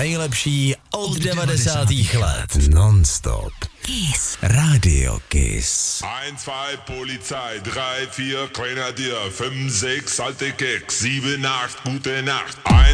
nejlepší od 90. let. Non-stop. Kiss. Radio Kiss. 1, 2, Polizei, 3, 4, Grenadier, 5, 6, alte Keks, 7, 8, gute Nacht. 1,